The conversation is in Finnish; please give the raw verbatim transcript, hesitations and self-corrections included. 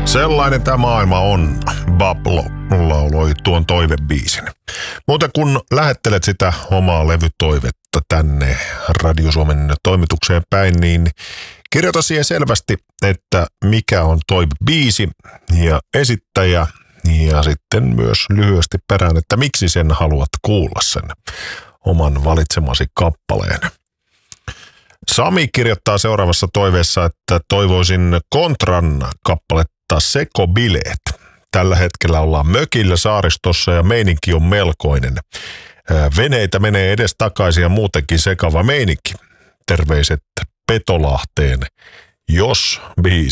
Sellainen tämä maailma on. Bablo lauloi tuon toivebiisin. Mutta kun lähettelet sitä omaa levytoivetta tänne Radio Suomen toimitukseen päin, niin kirjoita siihen selvästi, että mikä on toivebiisi ja esittäjä ja sitten myös lyhyesti perään, että miksi sen haluat kuulla sen oman valitsemasi kappaleen. Sami kirjoittaa seuraavassa toiveessa, että toivoisin Kontran kappaletta Sekobileet. Tällä hetkellä ollaan mökillä saaristossa ja meininki on melkoinen. Veneitä menee edes takaisin ja muutenkin sekava meininki. Terveiset Petolahteen, jos biisi.